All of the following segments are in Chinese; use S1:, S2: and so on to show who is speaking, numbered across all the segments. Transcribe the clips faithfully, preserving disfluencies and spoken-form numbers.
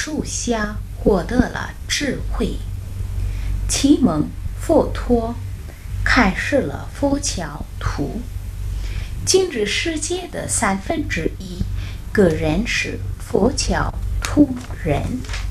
S1: 树下获得了智慧。启蒙佛陀开始了佛教徒。今日世界的三分之一个人是佛教徒人。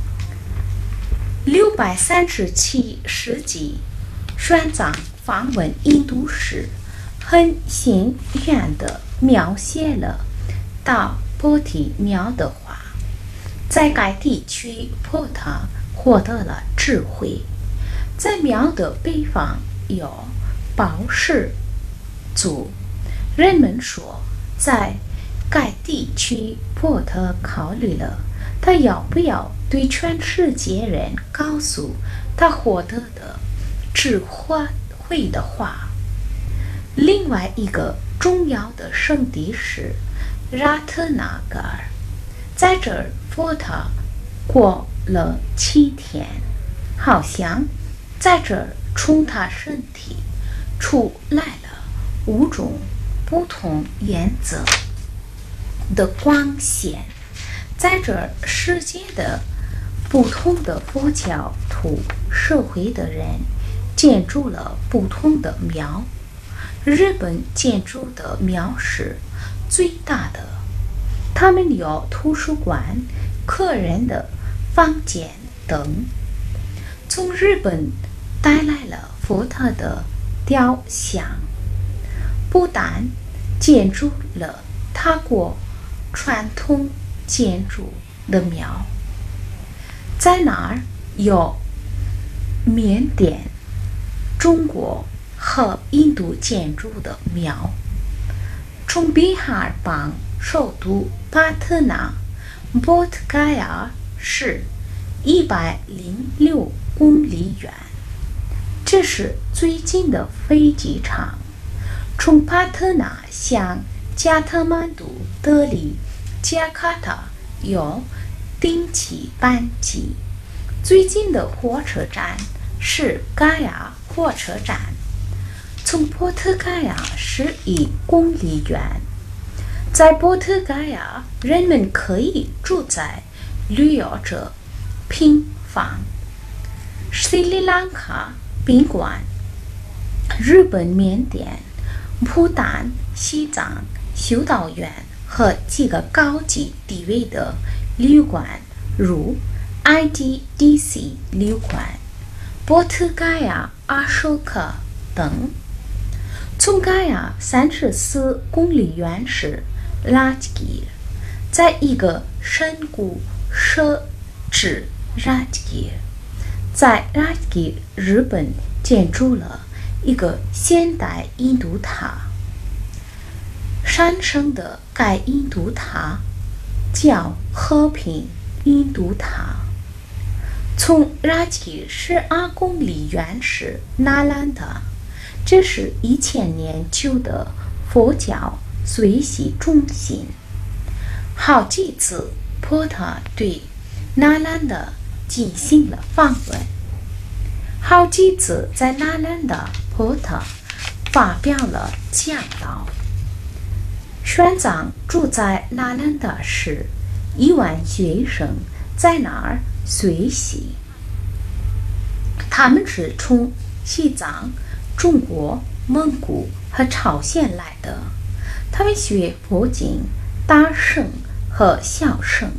S1: 六百三十七世纪，玄奘访问印度时，很幸运地描写了到菩提庙的话。在该地区，菩萨获得了智慧。在庙的北方有宝石族，人们说，在该地区，菩萨考虑了他要不要对全世界人告诉他获得的智慧的话。另外一个重要的圣地是拉特纳格尔，在这儿佛陀过了七天，好像在这儿从他身体出来了五种不同颜色的光线。在这儿世界的不同的佛教徒社会的人建筑了不同的庙。日本建筑的庙是最大的，他们有图书馆、客人的房间等。从日本带来了佛陀的雕像，不但建筑了他国传统建筑的庙，在那儿有缅甸、中国和印度建筑的庙。从比哈邦首都帕特纳波特盖亚是一百零六公里远，这是最近的飞机场。从帕特纳向加特曼都、德里、加卡塔有定期班机。最近的火车站是盖亚火车站，从波特盖亚十一公里远。在波特盖亚，人们可以住在旅游者平房、斯里兰卡宾馆、日本、缅甸、不丹、西藏修道院和几个高级地位的旅馆，如 I D D C 旅馆、波特盖亚阿舍克等。从盖亚三十四公里远是拉吉吉，在一个深谷设置拉吉吉。在拉吉吉，日本建筑了一个现代印度塔。山上的该印度塔叫和平印度塔。从拉吉十二公里远是那兰达，这是一千年旧的佛教学习中心。好几次，菩萨对那兰达进行了访问。好几次在那兰达，菩萨发表了讲道。玄奘住在那兰达时，一万学生在那儿学习。他们是从西藏、中国、蒙古和朝鲜来的。他们学佛经、大乘和小乘、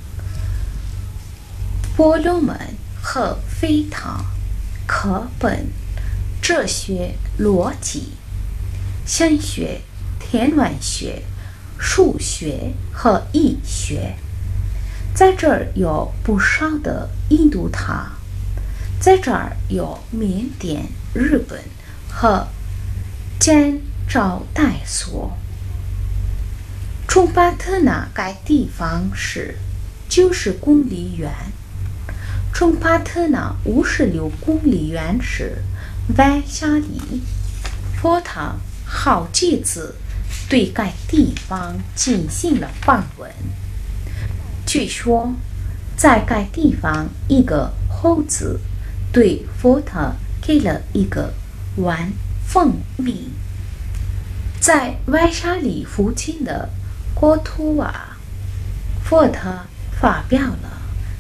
S1: 婆罗门和吠陀、课本、哲学、逻辑、神学、天文学、数学和医学。在这儿有不少的印度塔。在这儿有缅甸、日本和柬招待所。从巴特纳该地方是九十公里远。从巴特纳五十六公里远是外夏里。佛陀好几次对该地方进行了访问。据说，在该地方，一个猴子对佛陀给了一个碗蜂蜜。在外沙里附近的国土瓦，佛陀发表了